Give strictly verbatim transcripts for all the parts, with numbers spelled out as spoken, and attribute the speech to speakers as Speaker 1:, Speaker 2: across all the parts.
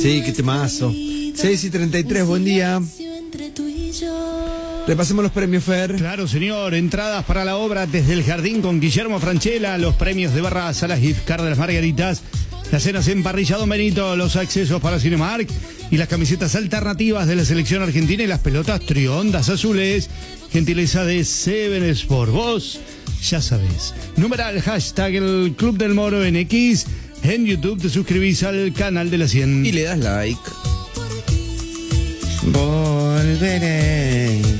Speaker 1: Sí, qué temazo. seis y treinta y tres, buen día. Repasemos los premios, Fer.
Speaker 2: Claro, señor. Entradas para la obra Desde el Jardín con Guillermo Francella, los premios de Barra Salas Gift Card de las Margaritas, las cenas en Parrilla Don Benito, los accesos para Cinemark y las camisetas alternativas de la selección argentina y las pelotas triondas azules. Gentileza de Seven Sport. Vos ya sabés. Numeral hashtag el Club del Moro en X. En YouTube te suscribís al canal de la cien.
Speaker 3: Y le das like.
Speaker 1: Volveré.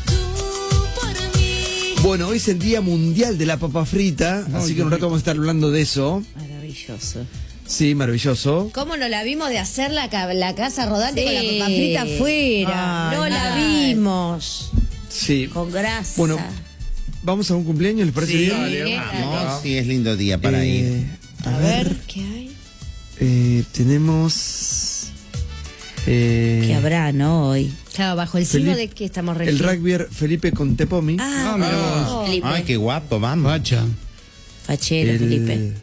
Speaker 1: Bueno, hoy es el Día Mundial de la Papa Frita,
Speaker 2: Ay,
Speaker 1: así que en un rato vamos a estar hablando de eso.
Speaker 4: Maravilloso.
Speaker 1: Sí, maravilloso.
Speaker 4: ¿Cómo no la vimos de hacer la, ca- la casa rodante
Speaker 5: Sí.
Speaker 4: con la papa frita afuera?
Speaker 5: Ay,
Speaker 4: no la
Speaker 5: ay.
Speaker 4: vimos.
Speaker 1: Sí.
Speaker 4: Con grasa.
Speaker 1: Bueno, ¿vamos a un cumpleaños? ¿Les parece
Speaker 3: Sí,
Speaker 1: bien?
Speaker 3: dale,
Speaker 6: Vamos, sí, es lindo día para
Speaker 1: Eh,
Speaker 6: ir.
Speaker 4: a ver, ¿qué hay?
Speaker 1: Eh, tenemos... eh,
Speaker 4: ¿Qué habrá, no? Hoy. Claro, bajo el signo
Speaker 1: Felipe-
Speaker 4: de que estamos
Speaker 1: el
Speaker 4: regidos.
Speaker 1: rugbyer Felipe Contepomi.
Speaker 4: Ah,
Speaker 2: Ah, mirá
Speaker 4: vos.
Speaker 2: vos.
Speaker 4: Felipe.
Speaker 6: Ay, qué guapo, vamos.
Speaker 2: Facha.
Speaker 4: Fachero,
Speaker 1: El-
Speaker 4: Felipe.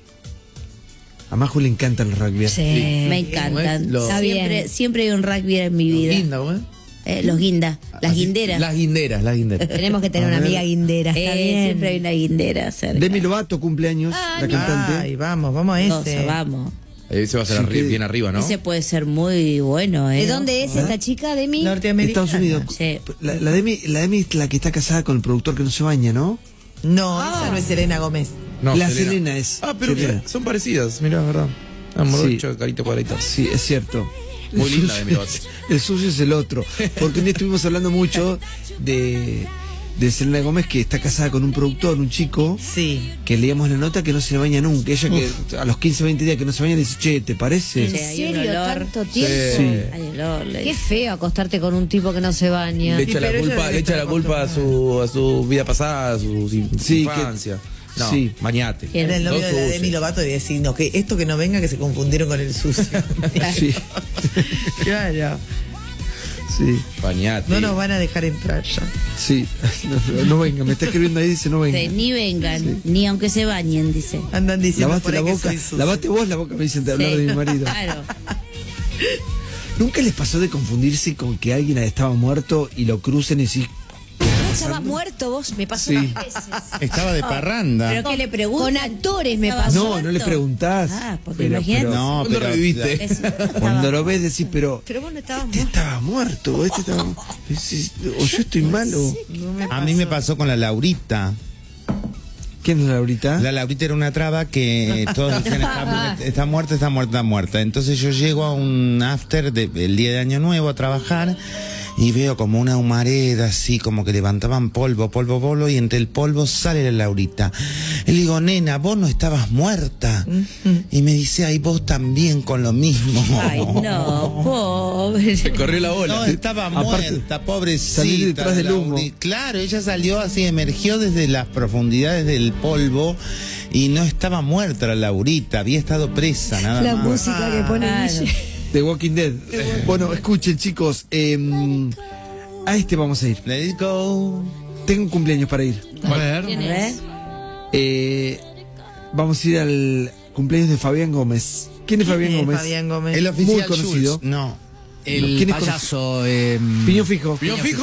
Speaker 1: A Maju le encanta el rugby.
Speaker 4: Sí, me encantan.
Speaker 3: Lo-
Speaker 4: Está bien. Siempre, siempre hay un rugby en mi vida.
Speaker 3: Guinda, ¿cómo?
Speaker 4: Eh, los guindas, las
Speaker 3: Así-
Speaker 4: guinderas.
Speaker 3: Las guinderas, las guinderas.
Speaker 4: Tenemos que tener
Speaker 1: A
Speaker 4: una
Speaker 1: ver.
Speaker 4: amiga guindera. Está
Speaker 5: Eh,
Speaker 4: bien.
Speaker 5: siempre hay una guindera cerca.
Speaker 1: Demi Lovato, cumpleaños, la cantante.
Speaker 5: Ay, vamos, vamos a
Speaker 4: Cosa,
Speaker 5: ese.
Speaker 4: vamos.
Speaker 3: Ese va a ser
Speaker 1: Sí,
Speaker 3: arri-
Speaker 1: que-
Speaker 3: bien arriba, ¿no?
Speaker 4: Ese puede ser muy bueno, ¿eh?
Speaker 5: ¿De dónde es esta chica, Demi?
Speaker 1: Estados Unidos.
Speaker 4: Sí.
Speaker 1: La, la Demi, la Demi es la que está casada con el productor que no se baña, ¿no?
Speaker 5: No, esa no es Selena Gómez.
Speaker 3: No,
Speaker 1: la Selena, es.
Speaker 3: Ah, pero
Speaker 1: Selena.
Speaker 3: son parecidas, mira, es verdad. Ah, morocho, carita cuadradita.
Speaker 1: Sí, es cierto.
Speaker 3: Muy
Speaker 1: El
Speaker 3: linda
Speaker 1: sucio-
Speaker 3: Demi Lovato.
Speaker 1: El sucio es el otro. Porque un día estuvimos hablando mucho de, de Selena Gómez, que está casada con un productor, un chico,
Speaker 5: Sí.
Speaker 1: que leíamos la nota que no se baña nunca. Ella que a los quince, veinte días que no se baña, le dice, che, ¿te parece?
Speaker 4: ¿En
Speaker 5: hay un
Speaker 4: serio?
Speaker 5: olor.
Speaker 4: ¿Tanto tiempo?
Speaker 1: Sí.
Speaker 4: Ay, olor, le-
Speaker 5: Qué feo acostarte con un tipo que no se baña.
Speaker 3: Le echa la
Speaker 5: pero ella
Speaker 3: culpa,
Speaker 5: debe
Speaker 3: le echa la
Speaker 5: estar
Speaker 3: culpa a su, a su vida pasada, a su in-
Speaker 1: Sí,
Speaker 3: infancia. No,
Speaker 1: sí.
Speaker 3: bañate.
Speaker 5: Era el novio
Speaker 3: No
Speaker 5: de la
Speaker 3: se
Speaker 5: Demi
Speaker 3: use.
Speaker 5: Lovato y decir, no, que esto que no venga, que se confundieron con el sucio.
Speaker 1: Sí,
Speaker 5: Claro.
Speaker 1: sí,
Speaker 3: Bañate.
Speaker 5: No nos van a dejar entrar ya.
Speaker 1: sí. No, no venga, me está escribiendo ahí, dice no venga.
Speaker 4: Dice, ni vengan, ni aunque se bañen, dice.
Speaker 5: Andan diciendo
Speaker 1: Lavaste
Speaker 5: por
Speaker 1: la
Speaker 5: ahí que
Speaker 1: boca,
Speaker 5: soy sucio.
Speaker 1: lavate vos la boca, me dicen de hablar
Speaker 4: Sí.
Speaker 1: de mi marido.
Speaker 4: Claro.
Speaker 1: ¿Nunca les pasó de confundirse con que alguien estaba muerto y lo crucen y sí?
Speaker 5: Estaba muerto vos, me pasó
Speaker 1: Sí.
Speaker 5: unas veces.
Speaker 6: Estaba de parranda.
Speaker 4: Pero que le preguntan.
Speaker 5: Con actores me
Speaker 4: Estaba
Speaker 5: pasó.
Speaker 1: No, no le preguntás.
Speaker 4: Ah, porque
Speaker 1: Pero-
Speaker 4: imagínate.
Speaker 1: pero
Speaker 6: No,
Speaker 3: ¿Cuándo
Speaker 6: pero
Speaker 3: lo viviste?
Speaker 4: Es-
Speaker 1: Cuando lo ves decís, pero
Speaker 5: Pero vos no estabas
Speaker 1: este
Speaker 5: muerto.
Speaker 1: estaba muerto, o este estaba, decís, o yo estoy malo.
Speaker 5: No me
Speaker 6: a mí me
Speaker 5: pasó.
Speaker 6: pasó con la Laurita.
Speaker 1: ¿Quién es la ahorita?
Speaker 6: La Laurita era una traba que todos decían está, está muerta, está muerta, está muerta. Entonces yo llego a un after de- el día de Año Nuevo a trabajar y veo como una humareda así, como que levantaban polvo, polvo, polvo, y entre el polvo sale la Laurita. Y le digo, nena, vos no estabas muerta. Y me dice, ay, vos también con lo mismo.
Speaker 4: Ay, no, pobre.
Speaker 3: Se corrió la bola.
Speaker 6: No, estaba
Speaker 1: Aparte,
Speaker 6: muerta, pobrecita.
Speaker 1: salir detrás del
Speaker 6: la
Speaker 1: humo.
Speaker 6: Lauri- Claro, ella salió así, emergió desde las profundidades del polvo y no estaba muerta la Laurita, había estado presa, nada
Speaker 5: La
Speaker 6: más.
Speaker 5: música que pone
Speaker 4: Claro.
Speaker 5: Guille.
Speaker 1: The Walking Dead. Bueno, escuchen, chicos. eh, a este vamos a ir.
Speaker 6: Let it go.
Speaker 1: Tengo un cumpleaños para ir.
Speaker 2: A ver.
Speaker 4: ¿Quién es?
Speaker 1: Eh, vamos a ir al cumpleaños de Fabián Gómez. ¿Quién es Fabián
Speaker 5: Eh,
Speaker 1: Gómez?
Speaker 5: Fabián Gómez.
Speaker 6: El oficial
Speaker 1: Muy conocido.
Speaker 6: Schultz. No.
Speaker 3: El
Speaker 1: ¿Quién es
Speaker 3: payaso. Eh,
Speaker 1: Piñón Fijo.
Speaker 3: ¿Piñón fijo?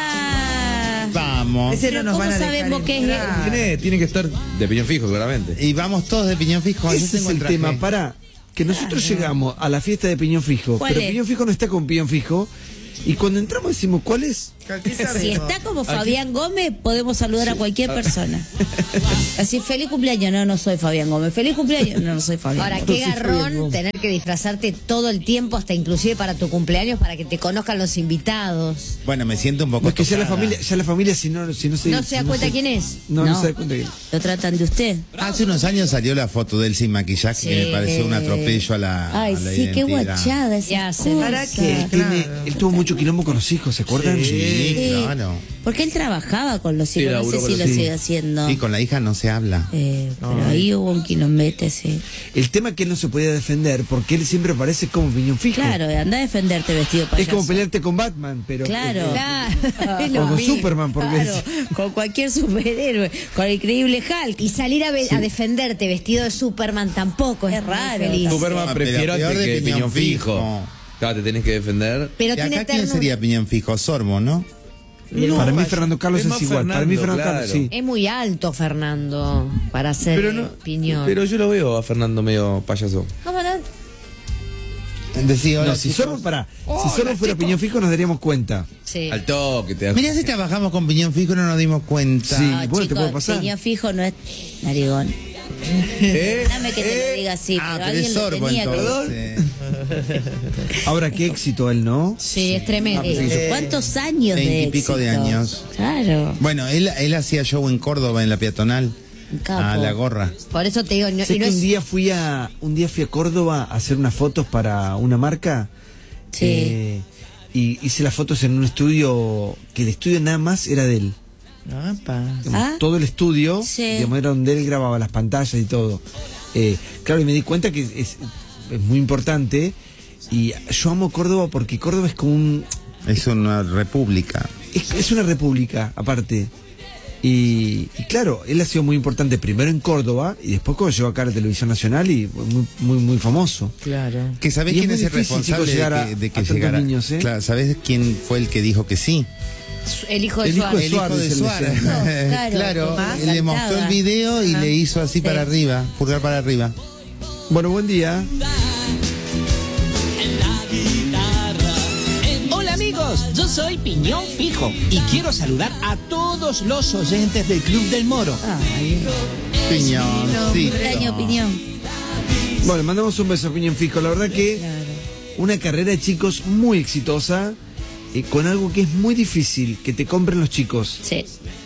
Speaker 4: Ah,
Speaker 6: Vamos.
Speaker 5: Ese
Speaker 4: Pero
Speaker 5: no nos
Speaker 4: ¿cómo
Speaker 5: van a dejar
Speaker 4: sabemos que es él?
Speaker 5: entrar.
Speaker 3: Tiene, tiene que estar de piñón fijo, claramente.
Speaker 6: Y vamos todos de piñón fijo. Yo
Speaker 1: Ese es
Speaker 6: tengo
Speaker 1: el
Speaker 6: traje.
Speaker 1: tema. Para que nosotros llegamos a la fiesta de Piñón Fijo,
Speaker 4: ¿Cuál
Speaker 1: pero
Speaker 4: es?
Speaker 1: Piñón Fijo no está con Piñón Fijo. Y cuando entramos decimos, ¿cuál es?
Speaker 5: ¿Qué
Speaker 4: Si
Speaker 5: sabemos?
Speaker 4: está como Fabián Gómez, podemos saludar a cualquier persona. Así, feliz cumpleaños. No, no soy Fabián Gómez. Feliz cumpleaños. No, no soy Fabián
Speaker 5: Ahora,
Speaker 4: Gómez.
Speaker 5: qué
Speaker 1: Entonces, Fabián
Speaker 5: garrón
Speaker 1: Gómez.
Speaker 5: tener que disfrazarte todo el tiempo, hasta inclusive para tu cumpleaños, para que te conozcan los invitados.
Speaker 6: Bueno, me siento un poco
Speaker 1: No, es que ya la
Speaker 6: tocada.
Speaker 1: familia, ya la familia si no, si no se
Speaker 5: ¿No se da
Speaker 1: si
Speaker 5: cuenta
Speaker 1: se-
Speaker 5: quién es?
Speaker 1: No, no,
Speaker 4: No.
Speaker 1: se da cuenta quién es.
Speaker 4: ¿Lo tratan de usted?
Speaker 6: Hace unos años salió la foto de él sin maquillaje que
Speaker 4: Sí.
Speaker 6: me pareció un atropello a la,
Speaker 4: Ay,
Speaker 6: a la
Speaker 4: sí, qué
Speaker 6: identidad.
Speaker 4: guachada esa
Speaker 5: Ya sé.
Speaker 4: cosa.
Speaker 5: ¿Para qué?
Speaker 1: Tiene-
Speaker 5: Claro.
Speaker 1: él tuvo mucho quilombo con los hijos, ¿se acuerdan?
Speaker 6: Sí,
Speaker 4: Sí.
Speaker 6: claro.
Speaker 4: Porque él trabajaba con los
Speaker 3: Sí,
Speaker 4: hijos, no sé
Speaker 3: laburó
Speaker 4: si
Speaker 3: con
Speaker 4: lo
Speaker 3: los
Speaker 4: sigue
Speaker 1: hijos.
Speaker 4: haciendo.
Speaker 6: Sí, con la hija no se habla.
Speaker 4: Eh, pero ahí hubo un quilombete, sí.
Speaker 1: El tema es que él no se podía defender porque él siempre aparece como Piñón Fijo.
Speaker 4: Claro, anda a defenderte vestido de
Speaker 1: Es
Speaker 4: payaso.
Speaker 1: como pelearte con Batman, pero.
Speaker 4: Claro.
Speaker 5: Claro. Es
Speaker 1: O
Speaker 5: lo
Speaker 1: con
Speaker 5: mismo.
Speaker 1: Superman, porque
Speaker 4: Claro,
Speaker 1: es-
Speaker 4: con cualquier superhéroe, con el increíble Hulk.
Speaker 5: Y salir a, ve- a defenderte vestido de Superman tampoco es,
Speaker 4: Es
Speaker 5: muy
Speaker 4: raro.
Speaker 5: feliz.
Speaker 3: Superman
Speaker 6: Ah,
Speaker 3: prefiero
Speaker 6: pero peor
Speaker 3: antes
Speaker 6: de
Speaker 3: que piñón fijo. Claro, te tenés que defender.
Speaker 5: Pero
Speaker 6: ¿Y
Speaker 5: tiene
Speaker 6: acá quién
Speaker 5: ternura.
Speaker 6: sería Piñón Fijo? Sorbo, ¿no?
Speaker 1: No, para mí Fernando Carlos
Speaker 3: es
Speaker 1: es,
Speaker 3: más
Speaker 1: igual. Para mí
Speaker 3: Fernando,
Speaker 1: Fernando Carlos,
Speaker 3: claro.
Speaker 1: sí.
Speaker 5: Es muy alto, Fernando, para ser
Speaker 3: Pero no,
Speaker 5: Piñón.
Speaker 3: pero yo lo veo a Fernando medio payaso.
Speaker 5: ¿Cómo no?
Speaker 6: Decía, hola,
Speaker 1: No, si
Speaker 6: chicos.
Speaker 1: solo para, si solo fuera Piñón Fijo nos daríamos cuenta.
Speaker 5: Sí.
Speaker 3: Al toque te das.
Speaker 6: Mirá si trabajamos con Piñón Fijo y no nos dimos cuenta.
Speaker 1: Sí.
Speaker 5: No,
Speaker 1: bueno, te puede
Speaker 5: chicos,
Speaker 1: pasar.
Speaker 5: Piñón Fijo no es narigón.
Speaker 3: ¿Eh?
Speaker 5: Dame que te lo diga así,
Speaker 6: Ah,
Speaker 5: pero
Speaker 6: pero es
Speaker 5: alguien lo
Speaker 6: Sorbo
Speaker 5: tenía que
Speaker 6: entonces.
Speaker 1: Ahora qué éxito él, ¿no?
Speaker 5: Sí, es tremendo.
Speaker 1: Eh,
Speaker 5: ¿Cuántos años de
Speaker 6: Veinte y pico de
Speaker 5: éxito?
Speaker 6: años.
Speaker 5: Claro.
Speaker 6: Bueno, él, él hacía show en Córdoba, en la peatonal.
Speaker 5: Un capo.
Speaker 6: A la gorra.
Speaker 5: Por eso te digo, no,
Speaker 1: Sé
Speaker 5: y no
Speaker 1: que un
Speaker 5: es-
Speaker 1: día fui a un día fui a Córdoba a hacer unas fotos para una marca.
Speaker 5: Sí.
Speaker 1: eh, y hice las fotos en un estudio que el estudio nada más era de él. Digamos,
Speaker 5: Ah.
Speaker 1: todo el estudio,
Speaker 5: Sí.
Speaker 1: digamos, era donde él grababa las pantallas y todo. Eh, claro, y me di cuenta que es, es muy importante. Y yo amo Córdoba porque Córdoba es como un.
Speaker 6: Es una república.
Speaker 1: Es, es una república, aparte. Y, y claro, él ha sido muy importante primero en Córdoba y después cuando llegó acá a la televisión nacional y muy, muy, muy famoso.
Speaker 3: Claro.
Speaker 6: ¿Que sabés
Speaker 1: Y es
Speaker 6: quién
Speaker 1: muy
Speaker 6: es el
Speaker 1: difícil,
Speaker 6: responsable
Speaker 1: chicos, llegar
Speaker 6: de
Speaker 1: a-
Speaker 6: que, de
Speaker 1: a
Speaker 6: que
Speaker 1: tantos
Speaker 6: llegara?
Speaker 1: niños, ¿eh?
Speaker 6: Claro, ¿sabés quién fue el que dijo que sí?
Speaker 5: el hijo de
Speaker 1: El hijo de
Speaker 5: Suárez.
Speaker 6: El hijo
Speaker 1: Suárez,
Speaker 6: de
Speaker 1: el
Speaker 6: Suárez.
Speaker 1: deseo.
Speaker 5: Claro,
Speaker 6: Claro,
Speaker 5: Tomás
Speaker 6: le mostró el
Speaker 5: saltaba.
Speaker 6: video y
Speaker 5: Ah.
Speaker 6: le hizo así
Speaker 5: Sí.
Speaker 6: para arriba, pulgar para arriba.
Speaker 1: Bueno, buen día.
Speaker 7: Hola amigos, yo soy Piñón Fijo y quiero saludar a todos los oyentes del Club del Moro.
Speaker 5: Ay,
Speaker 6: Piñón, sí.
Speaker 5: extraño opinión.
Speaker 1: Bueno, le mandamos un beso a Piñón Fijo. La verdad que
Speaker 5: Claro.
Speaker 1: una carrera de chicos muy exitosa, eh, con algo que es muy difícil, que te compren los chicos.
Speaker 5: Sí.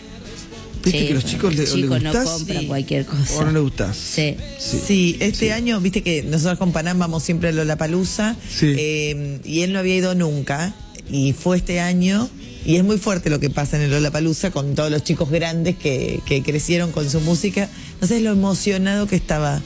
Speaker 1: Viste
Speaker 5: Sí,
Speaker 1: que los
Speaker 5: bueno,
Speaker 1: chicos le,
Speaker 5: los
Speaker 1: o le
Speaker 5: chicos no
Speaker 1: gustás
Speaker 5: compran
Speaker 1: y-
Speaker 5: cualquier cosa.
Speaker 1: o no le gustás.
Speaker 5: Sí.
Speaker 1: Sí.
Speaker 8: Sí, este año, viste que nosotros con Panam vamos siempre a Lollapalooza,
Speaker 1: Sí.
Speaker 8: eh, y él no había ido nunca, y fue este año, y es muy fuerte lo que pasa en el Lollapalooza con todos los chicos grandes que, que crecieron con su música. No sé lo emocionado que estaba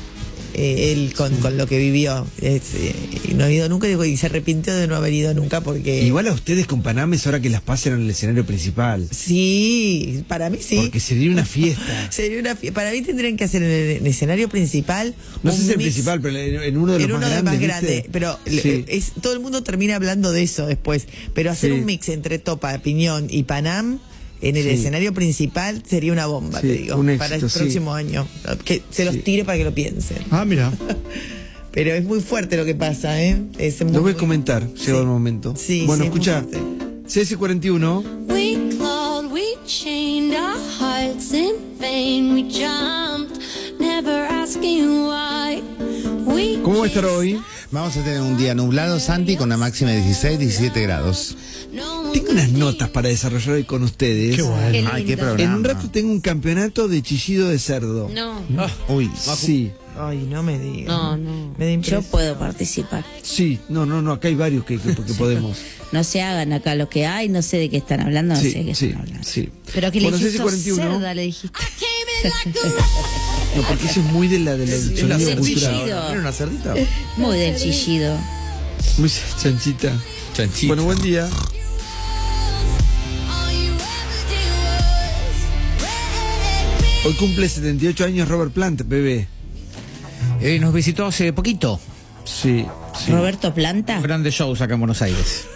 Speaker 8: eh, él con, con lo que vivió. Es, eh, y no ha ido nunca, digo, y se arrepintió de no haber ido nunca porque...
Speaker 1: Igual a ustedes con Panam es hora que las pasen en el escenario principal.
Speaker 8: Sí, para mí sí.
Speaker 1: Porque sería una fiesta.
Speaker 8: Sería una fie- Para mí tendrían que hacer en el, en el escenario principal.
Speaker 1: No sé
Speaker 8: un
Speaker 1: si el
Speaker 8: mix-
Speaker 1: principal, pero en en uno de los
Speaker 8: en
Speaker 1: más
Speaker 8: uno de los
Speaker 1: grandes.
Speaker 8: más
Speaker 1: ¿viste?
Speaker 8: grandes, pero le-
Speaker 1: Sí.
Speaker 8: es, todo el mundo termina hablando de eso después. Pero hacer
Speaker 1: Sí.
Speaker 8: un mix entre Topa, Piñón y Panam en el
Speaker 1: Sí.
Speaker 8: escenario principal sería una bomba,
Speaker 1: Sí,
Speaker 8: te digo,
Speaker 1: un
Speaker 8: para el
Speaker 1: éxito, sí.
Speaker 8: próximo año. Que se los
Speaker 1: Sí.
Speaker 8: tire para que lo piensen.
Speaker 2: Ah, mira.
Speaker 8: Pero es muy fuerte lo que pasa, ¿eh? Es muy,
Speaker 1: Lo voy a
Speaker 8: muy-
Speaker 1: comentar,
Speaker 8: Sí.
Speaker 1: llegó el momento.
Speaker 8: Sí,
Speaker 1: bueno,
Speaker 8: sí, es muy
Speaker 1: escucha,
Speaker 8: fuerte.
Speaker 1: C S cuarenta y uno.
Speaker 9: We clawed, we chained our hearts in vain. We jumped, never asking why. We
Speaker 1: ¿Cómo va a estar hoy?
Speaker 6: Vamos a tener un día nublado, Santi, con una máxima de dieciséis, diecisiete grados.
Speaker 9: no
Speaker 1: Tengo unas notas para desarrollar hoy con ustedes.
Speaker 2: Qué bueno.
Speaker 5: Qué
Speaker 6: Ay, qué
Speaker 5: lindo.
Speaker 6: programa.
Speaker 1: En un rato tengo un campeonato de chillido de cerdo.
Speaker 5: No,
Speaker 6: Uy,
Speaker 1: Sí,
Speaker 8: Ay, no me digas.
Speaker 5: no, no.
Speaker 8: Me da
Speaker 5: Yo
Speaker 8: impresión.
Speaker 5: puedo participar.
Speaker 1: sí, no, no, no, acá hay varios que, que, que podemos.
Speaker 5: No se hagan acá lo que hay, no sé de qué están hablando, no sé de
Speaker 1: Sí,
Speaker 5: qué
Speaker 1: sí,
Speaker 5: están hablando.
Speaker 1: sí.
Speaker 5: Pero que
Speaker 1: Bueno,
Speaker 5: le dijiste
Speaker 1: C S cuarenta y uno.
Speaker 5: cerda, le dijiste.
Speaker 9: came in like a
Speaker 1: No, porque eso es muy de la, de la del
Speaker 3: Es la
Speaker 1: sonido
Speaker 3: cerdita.
Speaker 1: cultural.
Speaker 5: Chillido.
Speaker 3: ¿Era una cerdita?
Speaker 5: Muy del chillido.
Speaker 1: Muy chanchita.
Speaker 3: Chanchita.
Speaker 1: Bueno, buen día.
Speaker 9: all you ever did was break me.
Speaker 1: Hoy cumple setenta y ocho años Robert Plant, bebé.
Speaker 10: Eh, nos visitó hace poquito.
Speaker 1: Sí, sí.
Speaker 5: Roberto Planta.
Speaker 10: Grandes shows acá en Buenos Aires.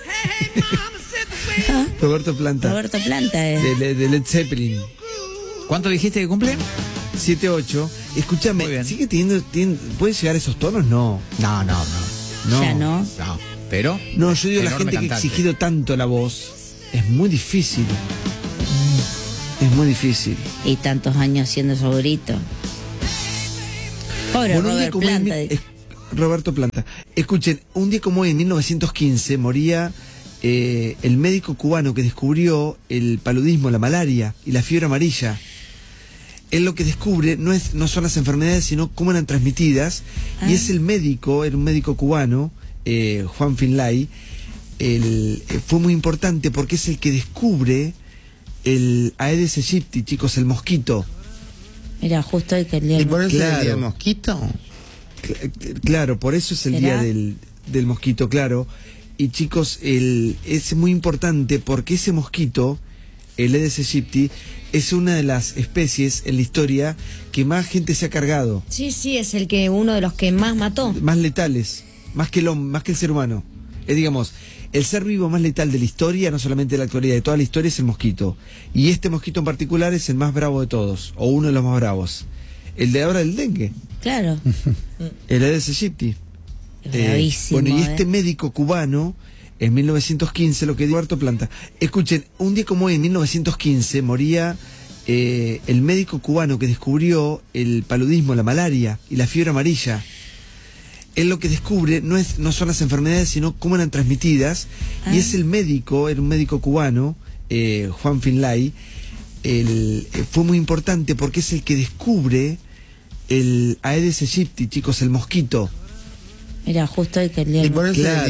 Speaker 1: Roberto Planta.
Speaker 5: Roberto Planta es.
Speaker 1: De, de- de Led Zeppelin.
Speaker 10: ¿Cuánto dijiste que cumple?
Speaker 1: siete ocho. Escúchame,
Speaker 10: Muy bien.
Speaker 1: ¿sigue teniendo, tiene- ¿puede llegar a esos tonos? No.
Speaker 10: No, no, no.
Speaker 1: No.
Speaker 5: Ya no.
Speaker 10: No, pero.
Speaker 1: No, yo digo, la
Speaker 10: enorme
Speaker 1: gente que ha
Speaker 10: cantante.
Speaker 1: exigido tanto la voz, es muy difícil. Es muy difícil.
Speaker 5: Y tantos años haciendo su grito. Pobre
Speaker 1: Bueno, un día
Speaker 5: Robert
Speaker 1: como hoy en
Speaker 5: Planta.
Speaker 1: mi- es- Roberto Planta. Escuchen, un día como hoy, en mil novecientos quince, moría eh, el médico cubano que descubrió el paludismo, la malaria y la fiebre amarilla. Él lo que descubre no es no son las enfermedades, sino cómo eran transmitidas.
Speaker 5: Ah.
Speaker 1: Y es el médico, era un médico cubano, eh, Juan Finlay. El, eh, fue muy importante porque es el que descubre el Aedes aegypti, chicos, el mosquito.
Speaker 5: Mira, justo hoy que el día
Speaker 6: ¿y por eso
Speaker 1: Claro.
Speaker 6: el día del mosquito?
Speaker 1: Cl- Claro, por eso es el
Speaker 5: ¿Será?
Speaker 1: día del, del mosquito, claro. Y chicos, el, es muy importante porque ese mosquito, el Aedes aegypti, es una de las especies en la historia que más gente se ha cargado,
Speaker 5: Sí, sí, es el que uno de los que más mató.
Speaker 1: más letales, más que el, hom- más que el ser humano. Es, digamos, el ser vivo más letal de la historia, no solamente de la actualidad, de toda la historia, es el mosquito. Y este mosquito en particular es el más bravo de todos, o uno de los más bravos. El de ahora del dengue.
Speaker 4: Claro.
Speaker 1: El Aedes aegypti.
Speaker 4: Bravísimo,
Speaker 1: bueno, y
Speaker 4: eh.
Speaker 1: este médico cubano, en mil novecientos quince, lo que dio Roberto Planta. Escuchen, un día como hoy, en mil novecientos quince, moría eh, el médico cubano que descubrió el paludismo, la malaria y la fiebre amarilla. Él lo que descubre no es no son las enfermedades, sino cómo eran transmitidas. Ah. Y es el médico, era un médico cubano, eh, Juan Finlay. El, eh, fue muy importante porque es el que descubre el Aedes aegypti, chicos, el mosquito.
Speaker 4: Mira, justo hoy que el día
Speaker 6: Y por eso
Speaker 1: claro.